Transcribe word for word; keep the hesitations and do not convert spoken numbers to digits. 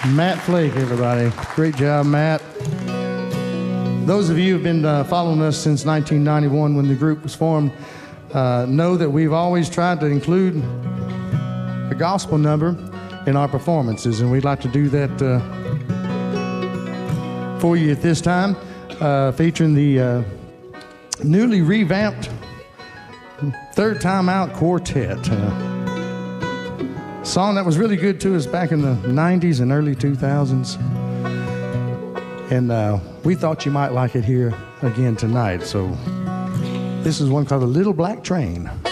Matt Flake, everybody. Great job, Matt. Those of you who have been uh, following us since nineteen ninety-one when the group was formed uh, know that we've always tried to include a gospel number in our performances, and we'd like to do that uh, for you at this time, uh, featuring the uh, newly revamped Third Time Out Quartet. Uh, song that was really good to us back in the nineties and early two thousands. And uh, we thought you might like it here again tonight. So this is one called A Little Black Train.